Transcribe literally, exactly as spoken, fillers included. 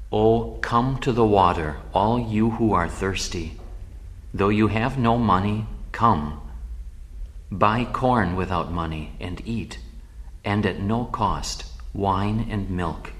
Oh, come to the water, all you who are thirsty. Though you have no money, come. Buy corn without money and eat, and at no cost wine and milk